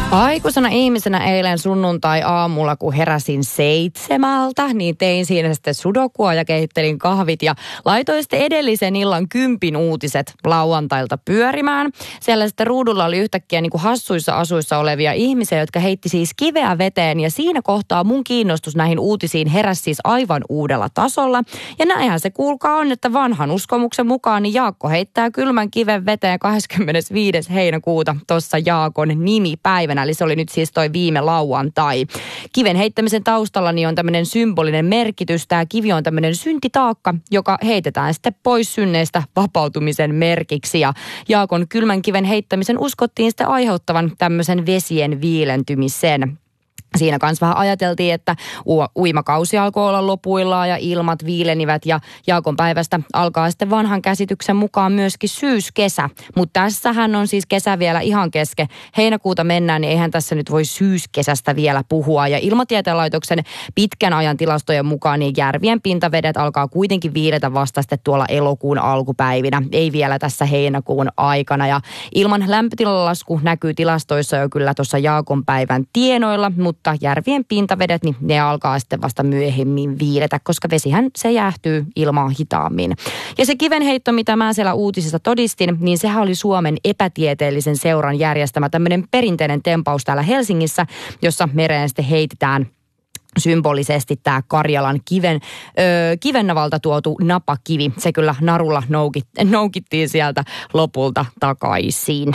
Aikuisena ihmisenä eilen sunnuntai-aamulla, kun heräsin 7, niin tein siinä sitten sudokua ja kehittelin kahvit ja laitoin sitten edellisen illan 10 uutiset lauantailta pyörimään. Siellä sitten ruudulla oli yhtäkkiä niin kuin hassuissa asuissa olevia ihmisiä, jotka heitti siis kiveä veteen ja siinä kohtaa mun kiinnostus näihin uutisiin heräsi siis aivan uudella tasolla. Ja näinhän se kuulkaa on, että vanhan uskomuksen mukaan niin Jaakko heittää kylmän kiven veteen 25. heinäkuuta tuossa Jaakon nimipäivänä. Eli se oli nyt siis toi viime lauantai. Kiven heittämisen taustalla niin on tämmöinen symbolinen merkitys. Tämä kivi on tämmöinen syntitaakka, joka heitetään sitten pois synneistä vapautumisen merkiksi. Ja Jaakon kylmän kiven heittämisen uskottiin sitten aiheuttavan tämmöisen vesien viilentymisen. Siinä kanssa vähän ajateltiin, että uimakausi alkoi olla lopuillaan ja ilmat viilenivät ja Jaakon päivästä alkaa sitten vanhan käsityksen mukaan myöskin syyskesä. Mutta tässähän on siis kesä vielä ihan kesken. Heinäkuuta mennään, niin eihän tässä nyt voi syyskesästä vielä puhua. Ja Ilmatieteen laitoksen pitkän ajan tilastojen mukaan niin järvien pintavedet alkaa kuitenkin viiletä vasta sitten tuolla elokuun alkupäivinä. Ei vielä tässä heinäkuun aikana. Ja ilman lämpötilan lasku näkyy tilastoissa jo kyllä tuossa Jaakon päivän tienoilla, mutta järvien pintavedet, niin ne alkaa sitten vasta myöhemmin viiletä, koska vesihän se jäähtyy ilmaa hitaammin. Ja se kivenheitto, mitä mä siellä uutisissa todistin, niin sehän oli Suomen epätieteellisen seuran järjestämä tämmöinen perinteinen tempaus täällä Helsingissä, jossa mereen sitten heitetään symbolisesti tämä Karjalan Kivennavalta tuotu napakivi. Se kyllä narulla noukittiin sieltä lopulta takaisin.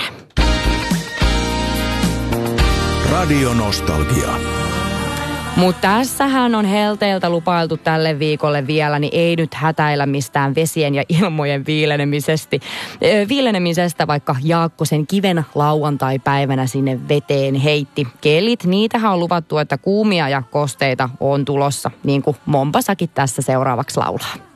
Radio Nostalgia. Mutta tässähän on helteiltä lupailtu tälle viikolle vielä, niin ei nyt hätäillä mistään vesien ja ilmojen viilenemisestä, vaikka Jaakko sen kiven lauantai-päivänä sinne veteen heitti. Kelit, niitähän on luvattu, että kuumia ja kosteita on tulossa, niin kuin Mompasakin tässä seuraavaksi laulaa.